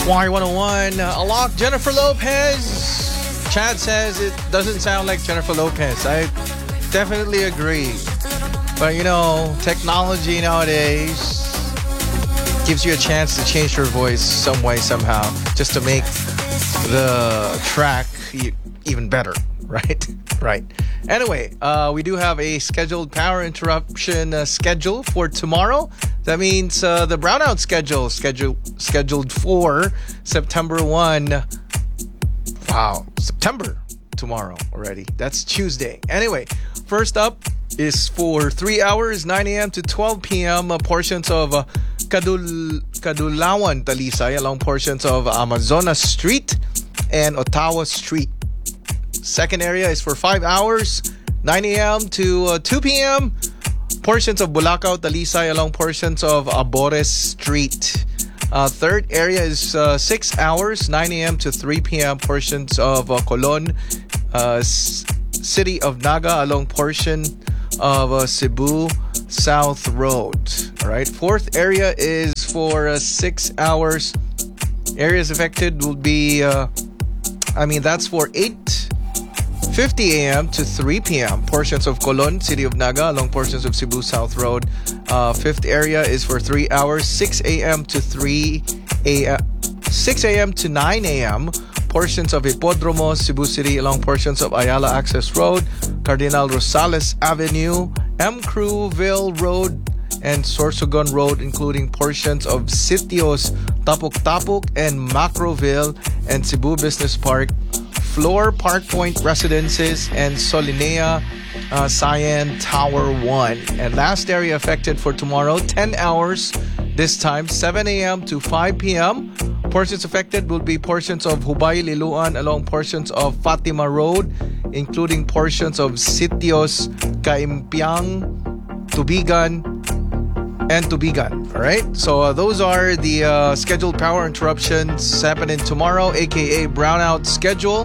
Y101, Alok, Jennifer Lopez. Chad says it doesn't sound like Jennifer Lopez. I definitely agree. But you know, technology nowadays gives you a chance to change your voice some way, somehow, just to make the track even better, right? Right. Anyway, we do have a scheduled power interruption schedule for tomorrow. That means the brownout scheduled for September 1. Wow, September tomorrow already. That's Tuesday. Anyway, first up is for 3 hours, 9 a.m. to 12 p.m. Portions of Kadulawan, Talisay, along portions of Amazonas Street and Ottawa Street. Second area is for 5 hours, 9 a.m. to 2 p.m. Portions of Bulacau, Talisay, along portions of Abores Street. Third area is 6 hours, 9 a.m. to 3 p.m. Portions of Colon, City of Naga, along portion of Cebu South Road. All right. Fourth area is for 6 hours. Areas affected will be, that's for 8:50 a.m. to 3 p.m. Portions of Colon, City of Naga, along portions of Cebu South Road. Fifth area is for 3 hours, 6 a.m. to 9 a.m. Portions of Hipodromo, Cebu City, along portions of Ayala Access Road, Cardinal Rosales Avenue, M. Crewville Road, and Sorsogon Road, including portions of Sitios Tapuk-Tapuk and Macroville and Cebu Business Park, Floor Park Point Residences, and Solinea Cyan Tower 1. And last area affected for tomorrow, 10 hours, this time 7 a.m. to 5 p.m. Portions affected will be portions of Hubay Liluan along portions of Fatima Road, including portions of Sitios Caimpiang, Tubigan, and Tubigan. All right, so those are the scheduled power interruptions happening tomorrow, aka brownout schedule.